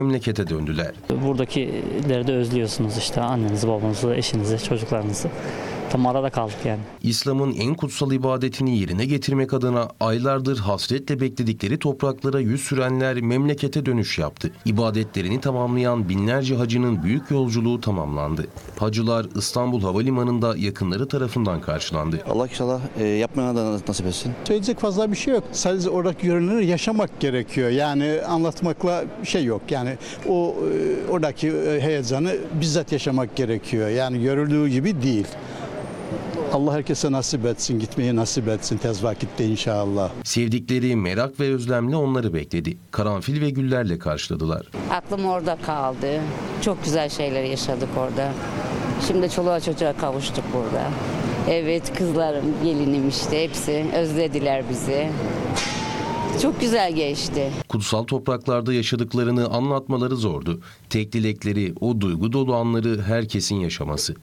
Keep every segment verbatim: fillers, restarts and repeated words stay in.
memlekete döndüler. Buradakileri de özlüyorsunuz işte, annenizi, babanızı, eşinizi, çocuklarınızı. Tam arada kaldık yani. İslam'ın en kutsal ibadetini yerine getirmek adına aylardır hasretle bekledikleri topraklara yüz sürenler memlekete dönüş yaptı. İbadetlerini tamamlayan binlerce hacının büyük yolculuğu tamamlandı. Hacılar İstanbul Havalimanı'nda yakınları tarafından karşılandı. Allah inşallah e, yapmayana da nasip etsin. Söyleyecek fazla bir şey yok. Sadece oradaki görünümleri yaşamak gerekiyor. Yani anlatmakla bir şey yok. Yani o e, oradaki e, heyecanı bizzat yaşamak gerekiyor. Yani görüldüğü gibi değil. Allah herkese nasip etsin, gitmeyi nasip etsin tez vakitte inşallah. Sevdikleri merak ve özlemle onları bekledi. Karanfil ve güllerle karşıladılar. Aklım orada kaldı. Çok güzel şeyler yaşadık orada. Şimdi çoluğa çocuğa kavuştuk burada. Evet, kızlarım, gelinim işte hepsi özlediler bizi. Çok güzel geçti. Kutsal topraklarda yaşadıklarını anlatmaları zordu. Tek dilekleri o duygu dolu anları herkesin yaşaması.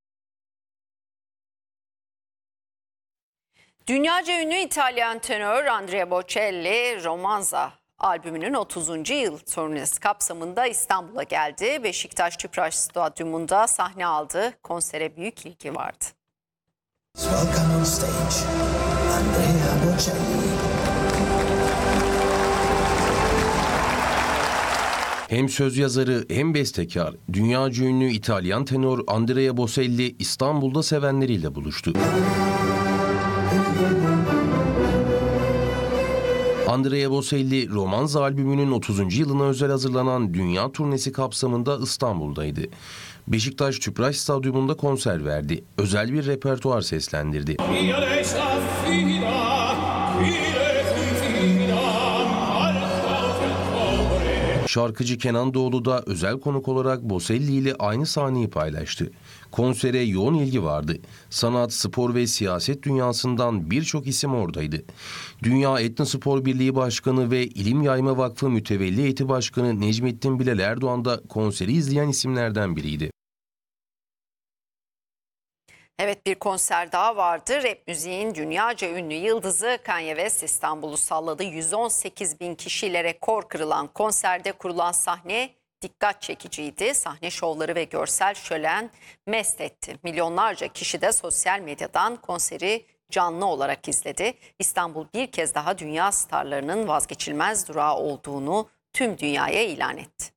Dünyaca ünlü İtalyan tenör Andrea Bocelli, Romanza albümünün otuzuncu yıl turnesi kapsamında İstanbul'a geldi. Beşiktaş Tüpraş Stadyumunda sahne aldı. Konsere büyük ilgi vardı. Welcome on stage, Andrea Bocelli. Hem söz yazarı hem bestekar, dünyaca ünlü İtalyan tenor Andrea Bocelli İstanbul'da sevenleriyle buluştu. Andrea Bocelli, Romanza albümünün otuzuncu yılına özel hazırlanan dünya turnesi kapsamında İstanbul'daydı. Beşiktaş Tüpraş Stadyumunda konser verdi. Özel bir repertuar seslendirdi. Şarkıcı Kenan Doğulu da özel konuk olarak Bocelli ile aynı sahneyi paylaştı. Konsere yoğun ilgi vardı. Sanat, spor ve siyaset dünyasından birçok isim oradaydı. Dünya Etnospor Birliği Başkanı ve İlim Yayma Vakfı Mütevelli Heyeti Başkanı Necmettin Bilal Erdoğan da konseri izleyen isimlerden biriydi. Evet, bir konser daha vardı. Rap müziğin dünyaca ünlü yıldızı Kanye West İstanbul'u salladı. yüz on sekiz bin kişiyle rekor kırılan konserde kurulan sahne dikkat çekiciydi. Sahne şovları ve görsel şölen mest etti. Milyonlarca kişi de sosyal medyadan konseri canlı olarak izledi. İstanbul bir kez daha dünya starlarının vazgeçilmez durağı olduğunu tüm dünyaya ilan etti.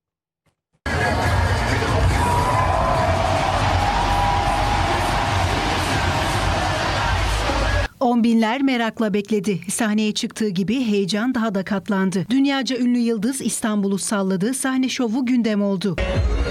On binler merakla bekledi. Sahneye çıktığı gibi heyecan daha da katlandı. Dünyaca ünlü yıldız İstanbul'u salladı. Sahne şovu gündem oldu.